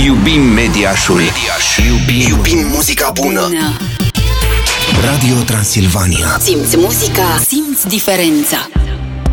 Iubim Mediașul. Iubim muzica bună. Radio Transilvania. Simți muzica, simți diferența.